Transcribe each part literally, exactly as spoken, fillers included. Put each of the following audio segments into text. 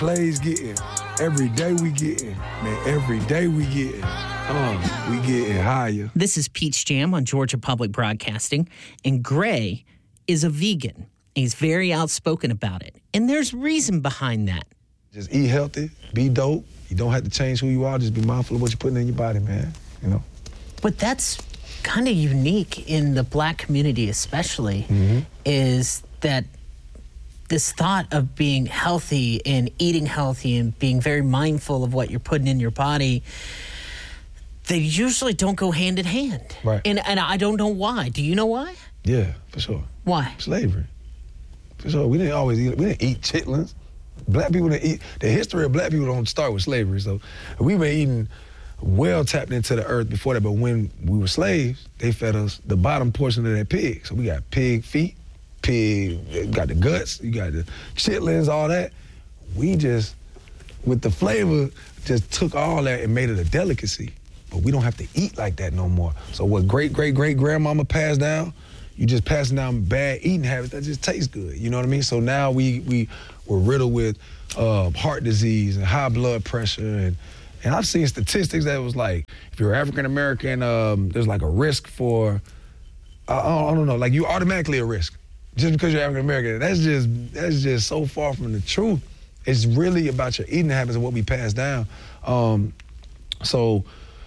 Plays getting, every day we getting, man, every day we getting, uh, we getting higher. This is Peach Jam on Georgia Public Broadcasting, and Gray is a vegan. He's very outspoken about it, and there's reason behind that. Just eat healthy, be dope. You don't have to change who you are. Just be mindful of what you're putting in your body, man, you know? But that's kind of unique in the black community especially, mm-hmm. is that this thought of being healthy and eating healthy and being very mindful of what you're putting in your body, they usually don't go hand in hand. Right. And and I don't know why. Do you know why? Yeah, for sure. Why? Slavery. For sure. We didn't always eat, we didn't eat chitlins. Black people didn't eat, the history of black people don't start with slavery. So we've been eating well tapped into the earth before that, but when we were slaves, they fed us the bottom portion of that pig. So we got pig feet, pig, you got the guts, you got the chitlins, all that. We just, with the flavor, just took all that and made it a delicacy. But we don't have to eat like that no more. So what great, great, great grandmama passed down, you just passing down bad eating habits that just taste good, you know what I mean? So now we, we, we're riddled with uh, heart disease and high blood pressure. And, and I've seen statistics that was like, if you're African-American, um, there's like a risk for, uh, I don't know, like you automatically a risk. Just because you're African American, that's just that's just so far from the truth. It's really about your eating habits and what we pass down. Um, so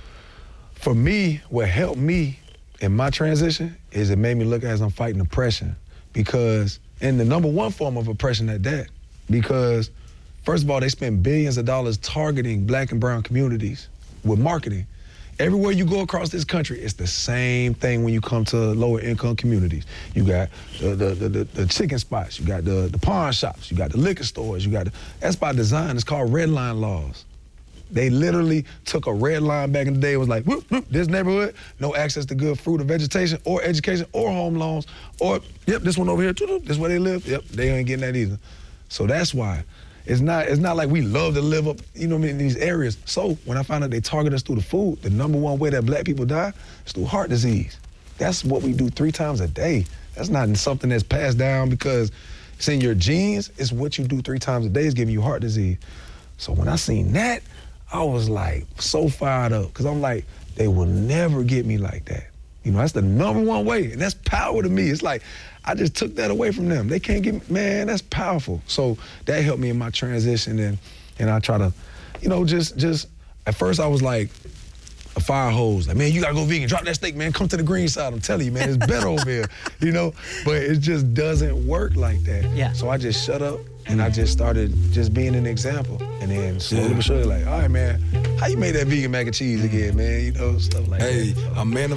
for me, what helped me in my transition is it made me look as I'm fighting oppression, because, and the number one form of oppression at that, because first of all, they spend billions of dollars targeting black and brown communities with marketing. Everywhere you go across this country, it's the same thing when you come to lower income communities. You got the the, the, the, the chicken spots, you got the, the pawn shops, you got the liquor stores, you got the, that's by design, it's called red line laws. They literally took a red line back in the day, it was like, whoop, whoop, this neighborhood, no access to good fruit or vegetation or education or home loans, or, yep, this one over here, this is where they live, yep, they ain't getting that either. So that's why. It's not, it's not like we love to live up, you know what I mean, in these areas. So when I found out they target us through the food, the number one way that black people die is through heart disease. That's what we do three times a day. That's not something that's passed down because it's in your genes. It's what you do three times a day is giving you heart disease. So when I seen that, I was like so fired up, because I'm like, they will never get me like that. You know, that's the number one way, and that's power to me. It's like, I just took that away from them. They can't get me, man, that's powerful. So that helped me in my transition, and and I try to, you know, just, just at first I was like a fire hose. Like, man, you gotta go vegan, drop that steak, man, come to the green side. I'm telling you, man, it's better over here, you know? But it just doesn't work like that. Yeah. So I just shut up, and I just started just being an example. And then slowly but surely, like, all right, man, how you made that vegan mac and cheese again, man? You know, stuff like hey, that. So. a man